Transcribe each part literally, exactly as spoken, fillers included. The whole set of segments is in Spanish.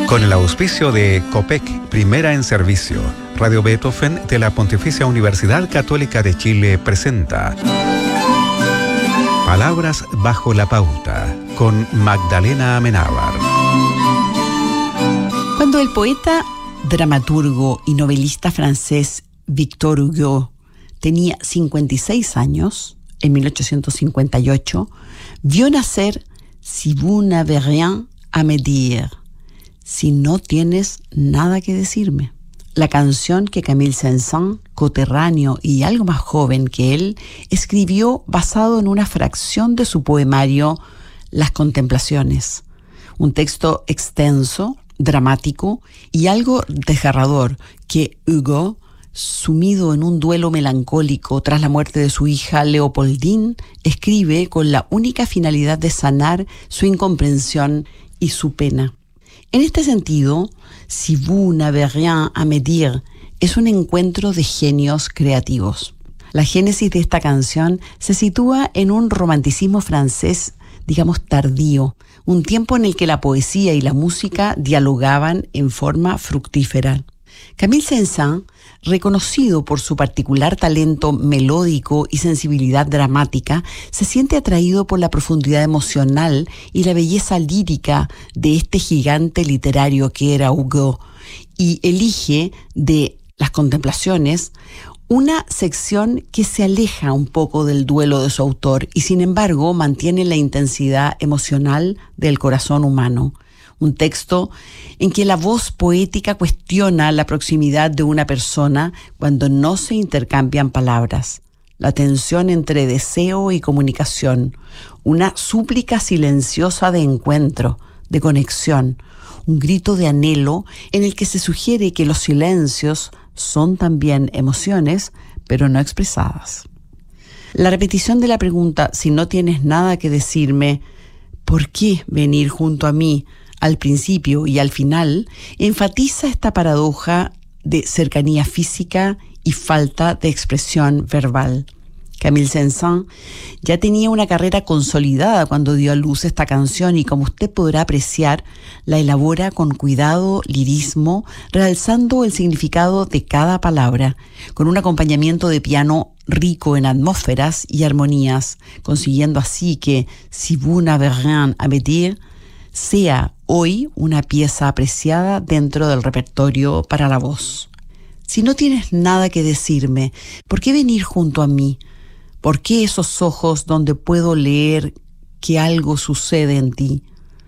Con el auspicio de COPEC, Primera en Servicio, Radio Beethoven de la Pontificia Universidad Católica de Chile presenta Palabras bajo la pauta, con Magdalena Amenábar. Cuando el poeta, dramaturgo y novelista francés Victor Hugo tenía cincuenta y seis años, en mil ochocientos cincuenta y ocho, vio nacer Si vous n'avez rien à me dire, si no tienes nada que decirme. La canción que Camille Saint-Saëns, coterráneo y algo más joven que él, escribió basado en una fracción de su poemario Las Contemplaciones. Un texto extenso, dramático y algo desgarrador que Hugo, sumido en un duelo melancólico tras la muerte de su hija Leopoldine, escribe con la única finalidad de sanar su incomprensión y su pena. En este sentido, Si vous n'avez rien à me dire es un encuentro de genios creativos. La génesis de esta canción se sitúa en un romanticismo francés, digamos tardío, un tiempo en el que la poesía y la música dialogaban en forma fructífera. Camille Saint-Saëns, reconocido por su particular talento melódico y sensibilidad dramática, se siente atraído por la profundidad emocional y la belleza lírica de este gigante literario que era Hugo, y elige de Las Contemplaciones una sección que se aleja un poco del duelo de su autor y sin embargo mantiene la intensidad emocional del corazón humano. Un texto en que la voz poética cuestiona la proximidad de una persona cuando no se intercambian palabras, la tensión entre deseo y comunicación, una súplica silenciosa de encuentro, de conexión, un grito de anhelo en el que se sugiere que los silencios son también emociones, pero no expresadas. La repetición de la pregunta, si no tienes nada que decirme, ¿por qué venir junto a mí? Al principio y al final, enfatiza esta paradoja de cercanía física y falta de expresión verbal. Camille Saint-Saëns ya tenía una carrera consolidada cuando dio a luz esta canción y, como usted podrá apreciar, la elabora con cuidado, lirismo, realzando el significado de cada palabra, con un acompañamiento de piano rico en atmósferas y armonías, consiguiendo así que Si vous n'avez rien à me dire sea hoy una pieza apreciada dentro del repertorio para la voz. Si no tienes nada que decirme, ¿por qué venir junto a mí? ¿Por qué esos ojos donde puedo leer que algo sucede en ti?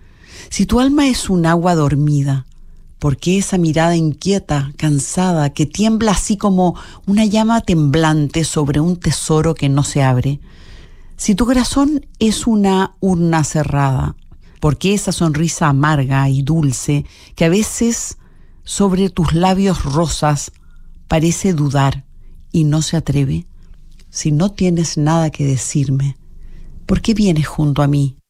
Si tu alma es un agua dormida, ¿por qué esa mirada inquieta, cansada, que tiembla así como una llama temblante sobre un tesoro que no se abre? Si tu corazón es una urna cerrada, ¿por qué esa sonrisa amarga y dulce que a veces sobre tus labios rosas parece dudar y no se atreve? Si no tienes nada que decirme, ¿por qué vienes junto a mí?